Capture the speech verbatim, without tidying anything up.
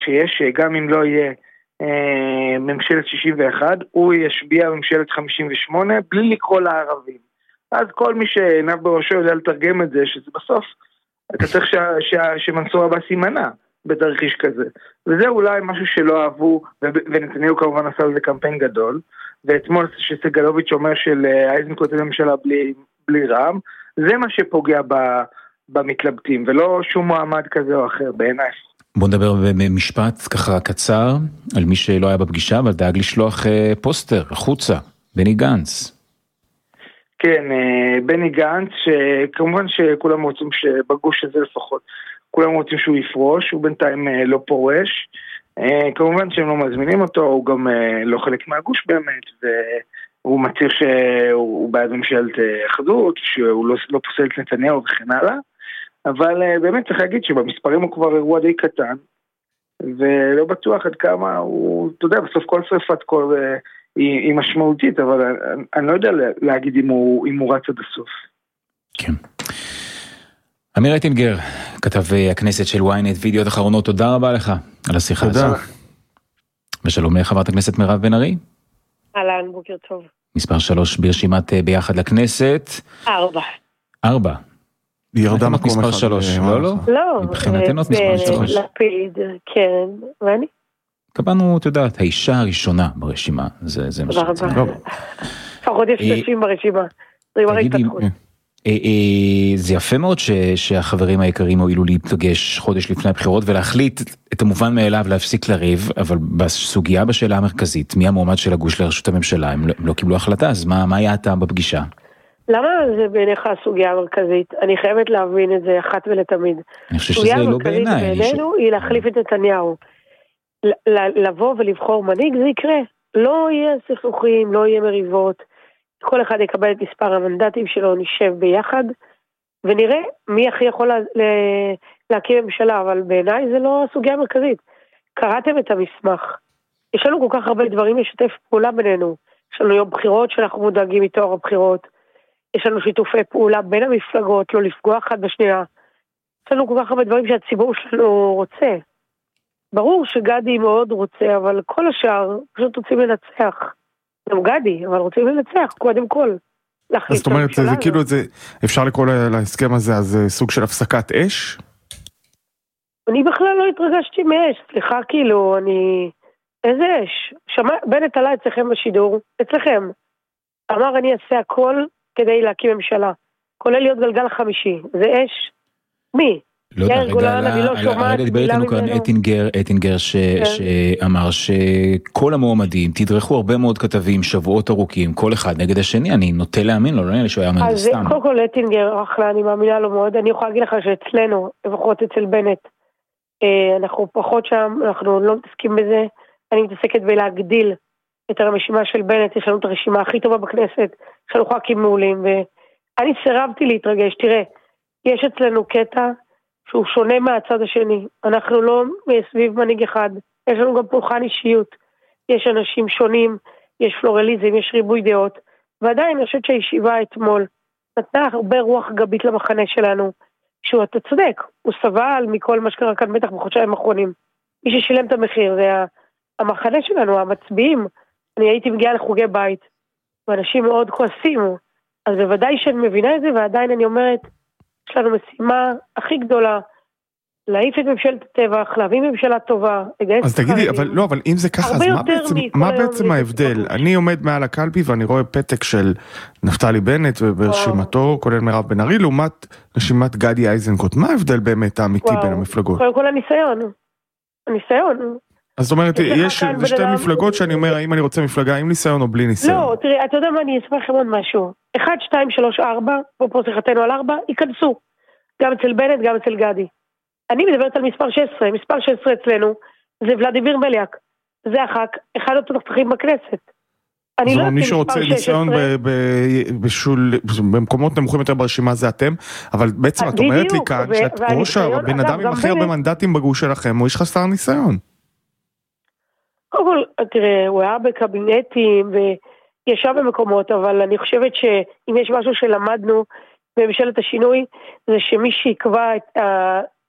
שיש שגם אם לא יהיה אה, ממשלת שישים ואחת, הוא ישביע ממשלת חמישים ושמונה בלי לקרוא לערבים. אז כל מי שעיניו בראשו יודע לתרגם את זה, שזה בסוף, אתה צריך ש, ש, שמנסור עבאס יימנע בתרחיש כזה. וזה אולי משהו שלא אהבו, ונתניהו כמובן עשה לזה קמפיין גדול, ואתמול שסגלוביץ' אומר של אייזנקוט לממשלה בלי, בלי רע"מ, זה מה שפוגע ב, במתלבטים, ולא שום מועמד כזה או אחר בעיניי. בוא נדבר במשפט ככה קצר על מי שלא היה בפגישה, אבל דאג לשלוח פוסטר החוצה, בני גנץ. כן, בני גנץ, שכמובן שכולם רוצים שבגוש הזה לפחות, כולם רוצים שהוא יפרוש, הוא בינתיים לא פורש, כמובן שהם לא מזמינים אותו, הוא גם לא חלק מהגוש באמת, והוא מצהיר שהוא בעד ממשלת אחדות, שהוא לא, לא פוסל את נתניהו וכן הלאה, אבל באמת צריך להגיד שבמספרים הוא כבר אירוע די קטן, ולא בטוח עד כמה הוא, אתה יודע, בסוף כל שריפת כל היא, היא משמעותית, אבל אני, אני לא יודע להגיד אם הוא, אם הוא רץ עד הסוף. כן. אמיר אטינגר, כתב הכנסת של וויינט, וידיעות אחרונות, תודה רבה לך על השיחה הזאת. תודה. ושלום לחברת הכנסת מירב בן ארי. אהלן, בוקר טוב. מספר שלוש ברשימת ביחד לכנסת. ארבע. ארבע. היא ירדה מקום מספר שלוש, לא, לא? לא. מבחינתנו את מספר שלוש. לפיד, כן, ואני? קבענו, אתה יודעת, האישה הראשונה ברשימה, זה מה שרצינו. לפחות יש נשים ברשימה. זה כבר התפתחות. זה יפה מאוד שהחברים העיקריים הועילו להיפגש חודש לפני הבחירות ולהחליט את המובן מאליו להפסיק לריב, אבל בסוגיה בשאלה המרכזית, מי המועמד של הגוש לראשות הממשלה, הם לא קיבלו החלטה, אז מה היה הטעם בפגישה? למה זה בעיניך הסוגיה המרכזית? אני חייבת להבין את זה אחת ולתמיד. אני חושב שזה לא בעיניי. הסוגיה המרכזית בעינינו היא להחליף את נתניהו. לבוא ולבחור מנהיג זה יקרה. לא יהיה סכסוכים, לא יהיה מריבות. כל אחד יקבל את מספר המנדטים שלו, נשב ביחד, ונראה מי הכי יכול להקים ממשלה, אבל בעיניי זה לא הסוגיה המרכזית. קראתם את המסמך. יש לנו כל כך הרבה דברים לשתף פעולה בינינו. יש לנו יום בחירות שאנחנו מודאגים מתואר הבחירות. יש לנו שיתופי פעולה בין המפלגות, לא לפגוע אחד בשנייה. יש לנו כל כך הרבה דברים שהציבור שלנו רוצה. ברור שגדי מאוד רוצה, אבל כל השאר פשוט רוצים לנצח. גם גדי, אבל רוצים לנצח, קודם כל. אז זאת אומרת, זה כאילו, אפשר לקרוא להסכם הזה, אז סוג של הפסקת אש? אני בכלל לא התרגשתי מאש, סליחה, כאילו, אני... איזה אש? בנט עלה אצלכם בשידור, אצלכם. אמר, אני אעשה הכל כדי להקים ממשלה. כולל להיות גלגל חמישי. זה אש? מי? לא יודע, הרגע דיבר איתנו כאן אטינגר, אטינגר שאמר שכל המועמדים תדרכו הרבה מאוד כתבים, שבועות ארוכים, כל אחד נגד השני, אני נוטה להאמין לו, לא נראה לי שהוא היה מאמין סתם. אז קודם כל אטינגר, אחלה, אני מאמינה לו מאוד, אני יכולה להגיד לך שאצלנו, לפחות אצל בנט, אנחנו פחות שם, אנחנו לא מתעסקים בזה, אני מתעסקת בלהגדיל את הרשימה של בנט, יש לנו את הרשימה הכי טובה בכנסת, יש לנו ח"כים מעולים, ואני סירבתי להתרגש, תראה, יש אצלנו קטע, שהוא שונה מהצד השני. אנחנו לא סביב מנהיג אחד. יש לנו גם פולחן אישיות. יש אנשים שונים, יש פלורליזם, יש ריבוי דעות. ועדיין אני חושבת שהישיבה אתמול נתנה הרבה רוח גבית למחנה שלנו, שהוא, אתה צודק, הוא סבל מכל מה שקרה כאן בטח בחודשיים האחרונים. מי ששילם את המחיר זה המחנה שלנו, המצביעים. אני הייתי מגיעה לחוגי בית, ואנשים מאוד כועסים. אז בוודאי שאני מבינה את זה, ועדיין אני אומרת, יש לנו משימה הכי גדולה, להעיף את ממשלת הטבח, להביא ממשלה טובה, אז תגידי, אבל לא, אבל אם זה ככה, אז מה בעצם, מה בעצם ההבדל? אני עומד מעל הקלפי ואני רואה פתק של נפתלי בנט וברשימתו, כולל מירב בן ארי, לעומת רשימת גדי איזנקוט. מה ההבדל באמת האמיתי בין המפלגות? קודם כל הניסיון. הניסיון. אז זאת אומרת, יש שתי מפלגות שאני אומר, האם אני רוצה מפלגה עם ניסיון או בלי ניסיון? לא, תראי, אתה יודע מה, אני אספר לכם עוד משהו. אחד, שתיים, שלוש, ארבע, פה פה שיחתנו על ארבע, ייכנסו. גם אצל בנט, גם אצל גדי. אני מדברת על מספר שש עשרה, מספר שש עשרה אצלנו, זה ולדימיר בליאק. זה הח"כ, אחד התותחים בכנסת. זאת אומרת, מי שרוצה ניסיון במקומות נמוכים יותר ברשימה זה אתם, אבל בעצם את אומרת לי כאן, שאת ראש הבן אדם עם הכי הרבה מנדטים בגוש שלכם, הוא איש חסר ניסיון. קודם כל, תראה, הוא היה בקבינטים וישב במקומות, אבל אני חושבת שאם יש משהו שלמדנו בממשלת השינוי, זה שמי שיקבע את